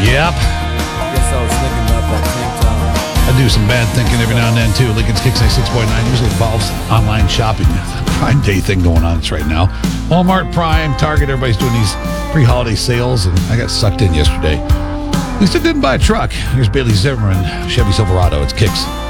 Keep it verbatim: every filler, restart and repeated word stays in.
Yep. Guess I was thinking about that tank top. I do some bad thinking every now and then, too. Lincoln's Kicks ninety-six point nine usually involves online shopping. Prime Day thing going on this right now. Walmart, Prime, Target, everybody's doing these pre-holiday sales, and I got sucked in yesterday. At least I didn't buy a truck. Here's Bailey Zimmerman, Chevy Silverado. It's Kicks.